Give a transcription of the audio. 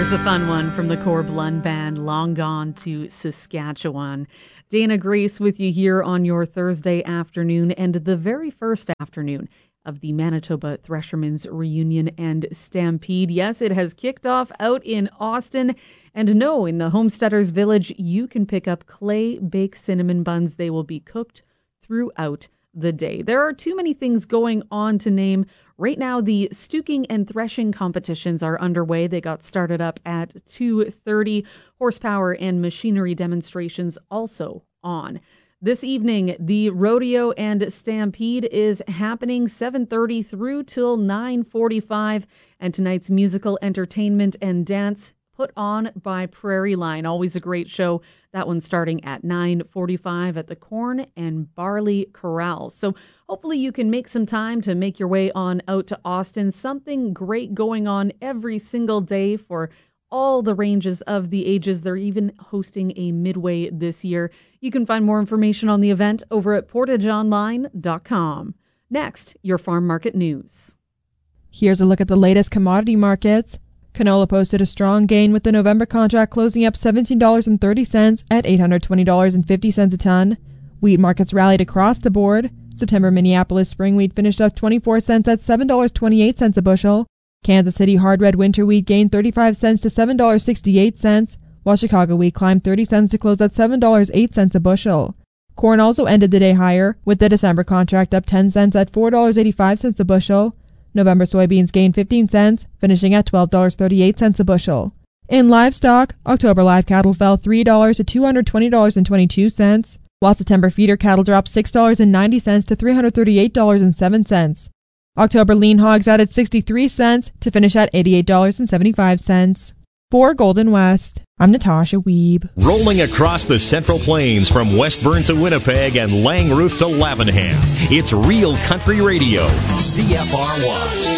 was a fun one from the Core Blund Band, Long Gone to Saskatchewan. Dana Grace with you here on your Thursday afternoon and the very first afternoon of the Manitoba Threshermen's Reunion and Stampede. Yes, it has kicked off out in Austin. And no, in the Homesteaders Village, you can pick up clay-baked cinnamon buns. They will be cooked throughout the day. There are too many things going on to name. Right now, the stooking and threshing competitions are underway. They got started up at 2:30. Horsepower and machinery demonstrations also on. This evening, the rodeo and stampede is happening 7:30 through till 9:45. And tonight's musical entertainment and dance put on by Prairie Line. Always a great show. That one starting at 9:45 at the Corn and Barley Corral. So hopefully you can make some time to make your way on out to Austin. Something great going on every single day for all the ranges of the ages. They're even hosting a midway this year. You can find more information on the event over at portageonline.com. Next, your farm market news. Here's a look at the latest commodity markets. Canola posted a strong gain with the November contract closing up $17.30 at $820.50 a ton. Wheat markets rallied across the board. September Minneapolis spring wheat finished up 24 cents at $7.28 a bushel. Kansas City hard red winter wheat gained 35 cents to $7.68, while Chicago wheat climbed 30 cents to close at $7.08 a bushel. Corn also ended the day higher, with the December contract up 10 cents at $4.85 a bushel. November soybeans gained 15 cents, finishing at $12.38 a bushel. In livestock, October live cattle fell $3 to $220.22, while September feeder cattle dropped $6.90 to $338.07. October lean hogs added 63 cents to finish at $88.75. For Golden West, I'm Natasha Wiebe. Rolling across the Central Plains from West Burns to Winnipeg and Langroof to Lavenham, it's Real Country Radio, CFRY.